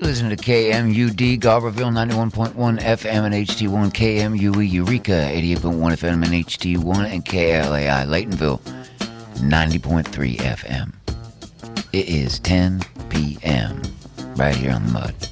Listen to KMUD Garberville 91.1 FM and HD1, KMUE Eureka 88.1 FM and HD1, and KLAI Laytonville 90.3 FM. It is 10 p.m. right here on the Mud.